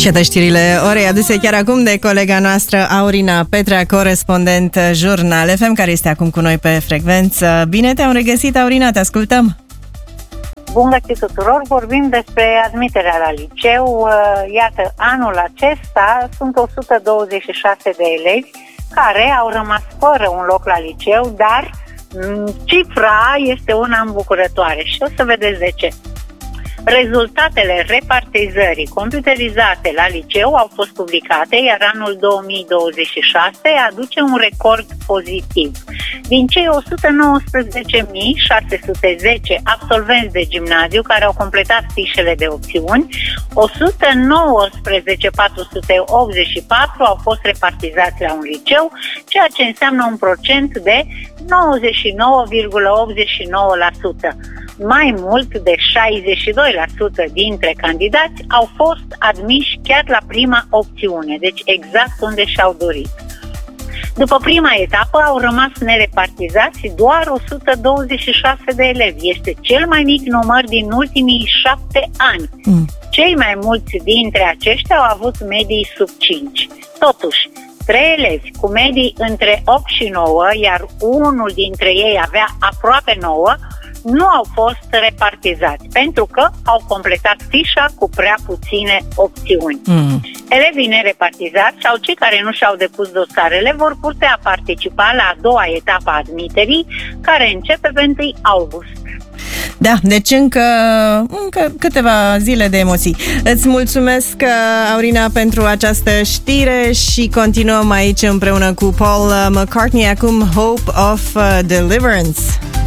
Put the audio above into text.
Iată știrile orei aduse chiar acum de colega noastră Aurina Petrea, corespondent Jurnal FM, care este acum cu noi pe frecvență. Bine te-am regăsit, Aurina, te ascultăm! Bun găsit tuturor! Vorbim despre admiterea la liceu. Iată, anul acesta sunt 126 de elevi care au rămas fără un loc la liceu, dar cifra este una îmbucurătoare și o să vedeți de ce. Rezultatele repartizării computerizate la liceu au fost publicate, iar anul 2026 aduce un record pozitiv. Din cei 119.610 absolvenți de gimnaziu care au completat fișele de opțiuni, 119.484 au fost repartizați la un liceu, ceea ce înseamnă un procent de 99,89%. Mai mult de 62% dintre candidați au fost admiși chiar la prima opțiune, deci exact unde și-au dorit. După prima etapă au rămas nerepartizați doar 126 de elevi. Este cel mai mic număr din ultimii 7 ani. Cei mai mulți dintre aceștia au avut medii sub 5. Totuși, 3 elevi cu medii între 8 și 9, iar unul dintre ei avea aproape 9, nu au fost repartizați, pentru că au completat fișa cu prea puține opțiuni. Elevii nerepartizați sau cei care nu și-au depus dosarele vor putea participa la a doua etapă a admiterii, care începe pe 1 august. Da, deci încă câteva zile de emoții. Îți mulțumesc, Aurina, pentru această știre și continuăm aici împreună cu Paul McCartney, acum Hope of Deliverance.